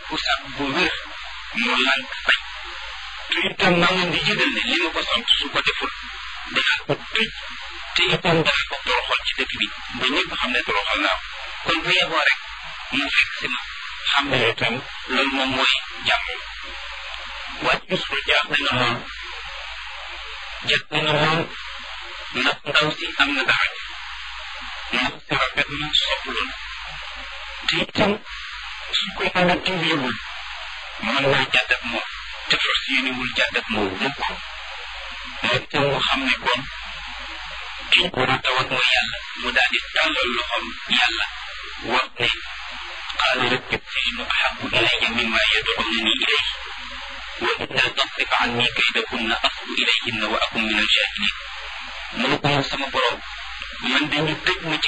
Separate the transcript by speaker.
Speaker 1: bu sàkk bu wér mu lànk bañ te itam maa ngi leen di yëgal ne li ma ko sant su ko deful danaa ko tëj te itam danaa ko toroxal ci dëkk bi ba ñëpp xam ne toroxal naa ko kon bu yeboo rek mu fekk si ma xam ne itam loolu moom mooy jàmm waaye Yuusufa jaaxle na lool ndax ndaw si am na dara ndax si rafet na sopplu na te itam su ko mën a dimbaliwul mën naa jàdd ak moom te fas yéenewul jàdd ak moom mukk moo itam mu xam ne kon ki war a tawat mooy yàlla mu daal di tàllal loxoom yàlla wax ne qaala rabbi sijnu ahabbu ilayya mimma yad'unani ilayhi wa illa tasrif anni kaydahunna asbu ilayhinna wa akun min al-jahilin mu ne ko yow sama borom man dañu tëj ma ci